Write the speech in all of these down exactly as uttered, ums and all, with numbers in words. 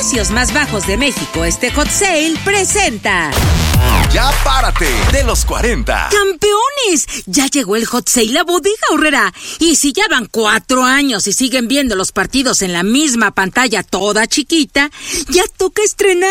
precios más bajos de México, este Hot Sale presenta... Ya párate de los cuarenta. ¡Campeones! Ya llegó el Hot Sale a Bodega Aurrerá. Y si ya van cuatro años y siguen viendo los partidos en la misma pantalla toda chiquita, ya toca estrenar.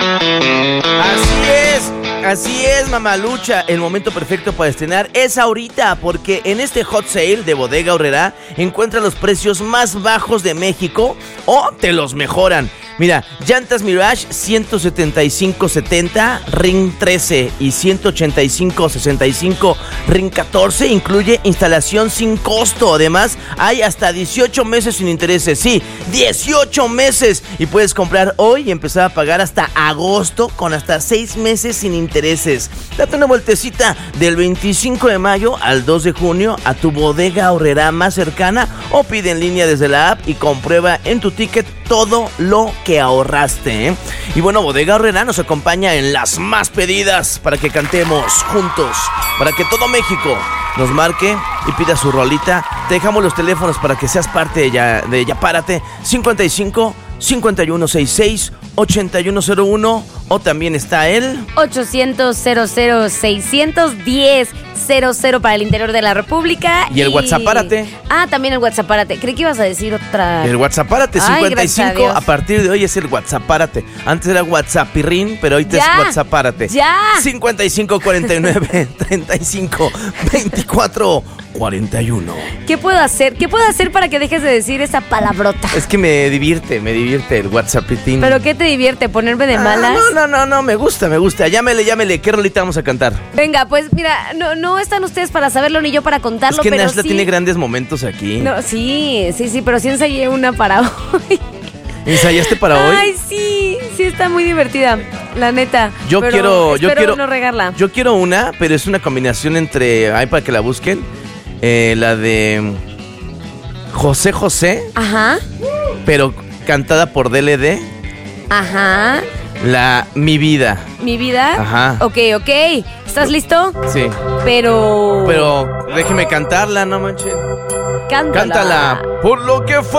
Así es, así es, mamalucha. El momento perfecto para estrenar es ahorita, porque en este Hot Sale de Bodega Aurrerá encuentra los precios más bajos de México o te los mejoran. Mira, llantas Mirage ciento setenta y cinco setenta, Ring trece y ciento ochenta y cinco sesenta y cinco, Ring catorce, incluye instalación sin costo. Además, hay hasta dieciocho meses sin intereses. Sí, dieciocho meses. Y puedes comprar hoy y empezar a pagar hasta agosto con hasta seis meses sin intereses. Date una vueltecita del veinticinco de mayo al dos de junio a tu Bodega Aurrerá más cercana o pide en línea desde la app y comprueba en tu ticket todo lo que ahorraste, ¿eh? Y bueno, Bodega Aurrerá nos acompaña en las más pedidas para que cantemos juntos, para que todo México nos marque y pida su rolita. Te dejamos los teléfonos para que seas parte de Ya, de Ya Párate: cincuenta y cinco, cincuenta y uno sesenta y seis, ochenta y uno cero uno, o también está el ochocientos cero cero seiscientos diez cero cero para el interior de la República. Y el WhatsApp Párate. Ah, también el WhatsApp Párate. Creí que ibas a decir otra. El WhatsApp Párate, cincuenta y cinco. A, a partir de hoy es el WhatsApp Párate. Antes era WhatsApp Pirrín, pero ahorita es WhatsApp Párate. Ya. cincuenta y cinco cuarenta y nueve treinta y cinco veinticuatro cuarenta y uno. ¿Qué puedo hacer? ¿Qué puedo hacer para que dejes de decir esa palabrota? Es que me divierte, me divierte el WhatsApp Pirrín. ¿Pero qué te divierte? ¿Ponerme de malas? Ah, no, no, no, no, me gusta, me gusta. Llámele, llámele. ¿Qué rolita vamos a cantar? Venga, pues mira, no, no están ustedes para saberlo ni yo para contarlo, es que pero Nashla sí tiene grandes momentos aquí. No, sí, sí, sí, pero sí ensayé una para hoy. ¿Ensayaste para hoy? Ay, sí, sí está muy divertida, la neta. Yo pero quiero, yo quiero no regarla. Yo quiero una, pero es una combinación entre, ay, para que la busquen, eh, la de José José. Ajá. Pero cantada por D L D. Ajá. La Mi Vida. ¿Mi vida? Ajá. Ok, ok. ¿Estás listo? Sí. Pero... Pero déjeme cantarla, no manchen. Cántala. Cántala. Por lo que fue.